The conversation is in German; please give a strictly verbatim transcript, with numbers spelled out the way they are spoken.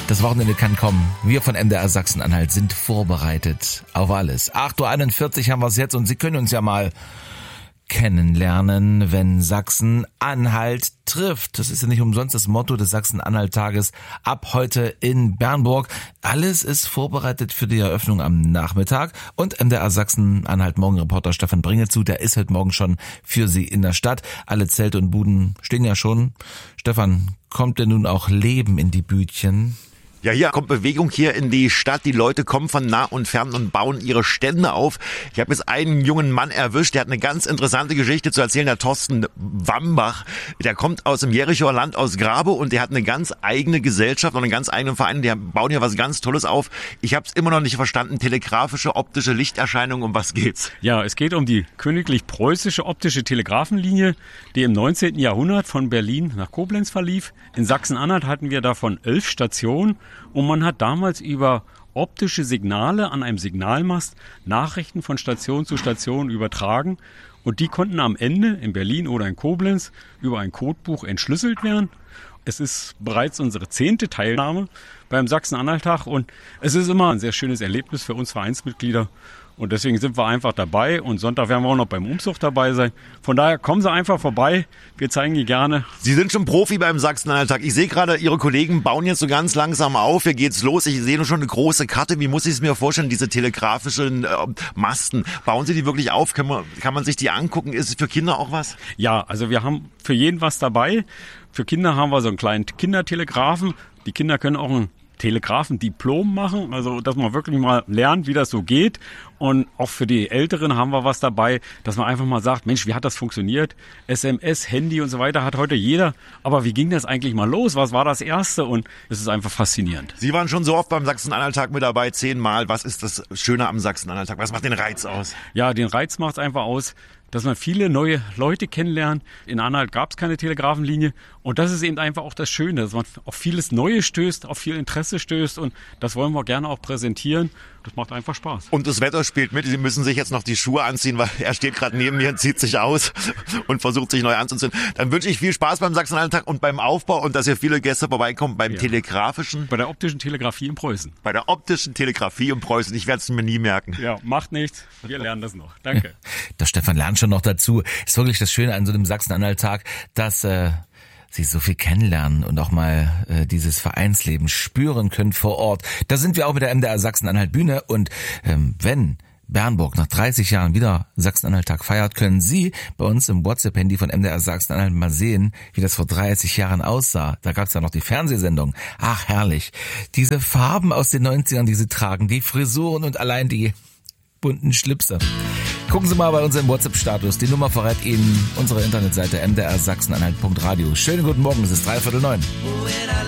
Das Wochenende kann kommen. Wir von M D R Sachsen-Anhalt sind vorbereitet auf alles. acht Uhr einundvierzig haben wir es jetzt und Sie können uns ja mal kennenlernen, wenn Sachsen-Anhalt trifft. Das ist ja nicht umsonst das Motto des Sachsen-Anhalt-Tages ab heute in Bernburg. Alles ist vorbereitet für die Eröffnung am Nachmittag und M D R Sachsen-Anhalt-Morgenreporter Stefan Bringezu, der ist heute Morgen schon für Sie in der Stadt. Alle Zelte und Buden stehen ja schon. Stefan, kommt denn nun auch Leben in die Bütchen? Ja, hier kommt Bewegung hier in die Stadt. Die Leute kommen von nah und fern und bauen ihre Stände auf. Ich habe jetzt einen jungen Mann erwischt, der hat eine ganz interessante Geschichte zu erzählen, der Thorsten Wambach. Der kommt aus dem Jerichoer Land, aus Grabe, und der hat eine ganz eigene Gesellschaft und einen ganz eigenen Verein. Die bauen hier was ganz Tolles auf. Ich habe es immer noch nicht verstanden. Telegrafische optische Lichterscheinung, um was geht's? Ja, es geht um die königlich-preußische optische Telegrafenlinie, die im neunzehnten Jahrhundert von Berlin nach Koblenz verlief. In Sachsen-Anhalt hatten wir davon elf Stationen. Und man hat damals über optische Signale an einem Signalmast Nachrichten von Station zu Station übertragen. Und die konnten am Ende in Berlin oder in Koblenz über ein Codebuch entschlüsselt werden. Es ist bereits unsere zehnte Teilnahme beim Sachsen-Anhalt-Tag. Und es ist immer ein sehr schönes Erlebnis für uns Vereinsmitglieder. Und deswegen sind wir einfach dabei. Und Sonntag werden wir auch noch beim Umzug dabei sein. Von daher kommen Sie einfach vorbei. Wir zeigen die gerne. Sie sind schon Profi beim Sachsen-Anhalt-Tag. Ich sehe gerade, Ihre Kollegen bauen jetzt so ganz langsam auf. Hier geht's los. Ich sehe nur schon eine große Karte. Wie muss ich es mir vorstellen, diese telegrafischen äh, Masten? Bauen Sie die wirklich auf? Kann man, kann man sich die angucken? Ist es für Kinder auch was? Ja, also wir haben für jeden was dabei. Für Kinder haben wir so einen kleinen Kindertelegrafen. Die Kinder können auch ein Telegrafendiplom machen, also dass man wirklich mal lernt, wie das so geht. Und auch für die Älteren haben wir was dabei, dass man einfach mal sagt, Mensch, wie hat das funktioniert? S M S, Handy und so weiter hat heute jeder. Aber wie ging das eigentlich mal los? Was war das Erste? Und es ist einfach faszinierend. Sie waren schon so oft beim Sachsen-Anhalt-Tag mit dabei, zehnmal. Was ist das Schöne am Sachsen-Anhalt-Tag? Was macht den Reiz aus? Ja, den Reiz macht es einfach aus, dass man viele neue Leute kennenlernt. In Anhalt gab es keine Telegrafenlinie. Und das ist eben einfach auch das Schöne, dass man auf vieles Neues stößt, auf viel Interesse stößt. Und das wollen wir gerne auch präsentieren. Das macht einfach Spaß. Und das Wetter spielt mit. Sie müssen sich jetzt noch die Schuhe anziehen, weil er steht gerade neben mir und zieht sich aus und versucht sich neu anzuziehen. Dann wünsche ich viel Spaß beim Sachsen-Anhalt-Tag und beim Aufbau und dass hier viele Gäste vorbeikommen beim ja. telegrafischen. Bei der optischen Telegrafie in Preußen. Bei der optischen Telegrafie in Preußen. Ich werde es mir nie merken. Ja, macht nichts. Wir lernen das noch. Danke. Der Stefan lernt schon noch dazu. Ist wirklich das Schöne an so einem Sachsen-Anhalt-Tag, dass äh, Sie so viel kennenlernen und auch mal äh, dieses Vereinsleben spüren können vor Ort. Da sind wir auch mit der M D R Sachsen-Anhalt Bühne und ähm, wenn Bernburg nach dreißig Jahren wieder Sachsen-Anhalt-Tag feiert, können Sie bei uns im WhatsApp-Handy von M D R Sachsen-Anhalt mal sehen, wie das vor dreißig Jahren aussah. Da gab es ja noch die Fernsehsendung. Ach, herrlich. Diese Farben aus den neunzigern, die Sie tragen, die Frisuren und allein die bunten Schlipse. Gucken Sie mal bei unserem WhatsApp-Status. Die Nummer verrät Ihnen unsere Internetseite m d r sachsen anhalt punkt radio. Schönen guten Morgen, es ist dreiviertel neun.